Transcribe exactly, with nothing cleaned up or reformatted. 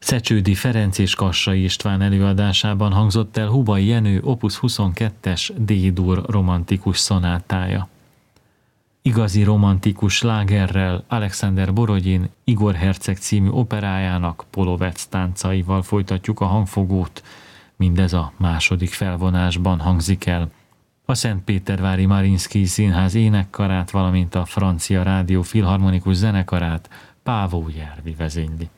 Szecsődi Ferenc és Kassai István előadásában hangzott el Hubai Jenő Opus huszonkettes D-dur romantikus szonátája. Igazi romantikus slágerrel Alexander Borodin Igor Herceg című operájának Polovec táncaival folytatjuk a hangfogót, mindez a második felvonásban hangzik el. A Szentpétervári Mariinszkij Színház énekkarát, valamint a Francia Rádió Filharmonikus Zenekarát Pávó Jervi vezényli.